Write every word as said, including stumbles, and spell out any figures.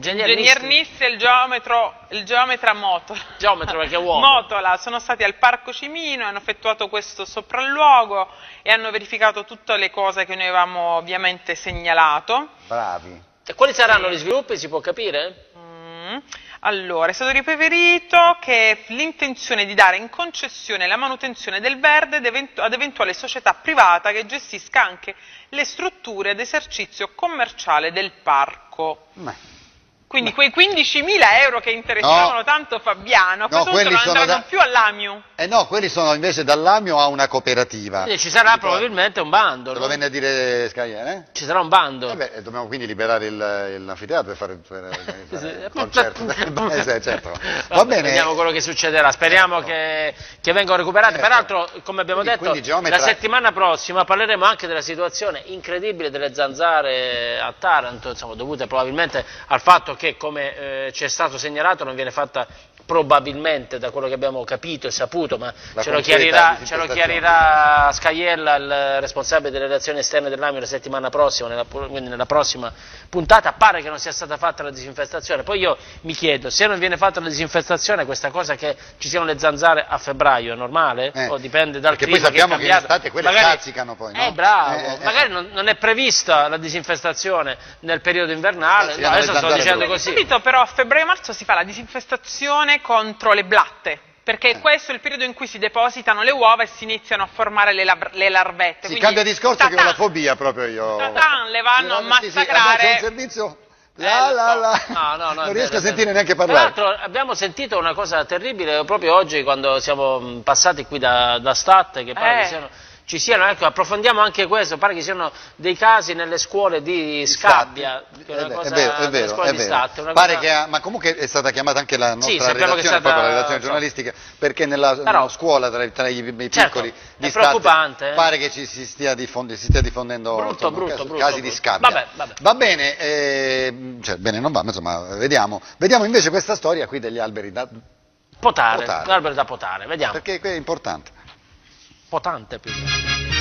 Ingegner, Ingegner Nissi e il geometro, il geometra Motola. Geometro perché uomo. Motola sono stati al Parco Cimino, hanno effettuato questo sopralluogo e hanno verificato tutte le cose che noi avevamo ovviamente segnalato. Bravi. E quali saranno gli sviluppi, si può capire? Mm. Allora, è stato ripeverito che l'intenzione di dare in concessione la manutenzione del verde ad eventuale società privata che gestisca anche le strutture ad esercizio commerciale del parco. Beh. Quindi quei quindicimila euro che interessavano no, tanto Fabiano, a questo no, punto non andranno da... più all'Amiu. Eh no, quelli sono invece dall'Amiu a una cooperativa. Quindi ci sarà quindi probabilmente un bando. Te no? lo venne a dire Scagliere? Eh? Ci sarà un bando. Eh beh, dobbiamo quindi liberare l'anfiteatro per fare, per fare il concerto del paese, certo. Va Vabbè, bene. Vediamo quello che succederà, speriamo certo. che, che vengano recuperati. Certo. Peraltro, come abbiamo quindi, detto, geometra... la settimana prossima parleremo anche della situazione incredibile delle zanzare a Taranto, insomma, dovute probabilmente al fatto che, come eh, ci è stato segnalato, non viene fatta probabilmente, da quello che abbiamo capito e saputo, ma ce lo, chiarirà, ce lo chiarirà Scaiella, il responsabile delle relazioni esterne dell'Amiu, la settimana prossima, nella, quindi nella prossima puntata. Pare che non sia stata fatta la disinfestazione. Poi io mi chiedo, se non viene fatta la disinfestazione, questa cosa che ci siano le zanzare a febbraio è normale? Eh, o dipende dal perché clima? Perché poi sappiamo che, che in estate quelle magari, cazzicano poi, no? Eh, bravo, eh, eh, magari non, non è prevista la disinfestazione nel periodo invernale, no, adesso sto dicendo così. Subito però a febbraio-marzo si fa la disinfestazione contro le blatte, perché eh. questo è il periodo in cui si depositano le uova e si iniziano a formare le, le larvette. Si cambia discorso che ho la fobia proprio io. Tatan le vanno a massacrare. C'è un servizio... La, la, la. No, no, no, non riesco vero, a sentire vero. neanche parlare. Tra l'altro abbiamo sentito una cosa terribile proprio oggi quando siamo passati qui da, da Stat, che pare eh. che siano... ci siano, ecco, approfondiamo anche questo, pare che ci siano dei casi nelle scuole di Scabbia, che è, una cosa, è vero, è vero, è vero. Stat, una pare cosa... che ha, ma comunque è stata chiamata anche la nostra sì, redazione, stata... proprio la redazione giornalistica, perché nella Però, scuola tra, tra i, i piccoli certo, di è Stat preoccupante, eh? pare che ci si stia, diffondi, si stia diffondendo brutto, insomma, brutto, casi, brutto, casi brutto. di Scabbia. Vabbè, vabbè. Va bene, eh, cioè, bene non va, ma insomma vediamo. Vediamo invece questa storia qui degli alberi da potare, potare. l'albero da potare, vediamo. Perché è importante. Potante più.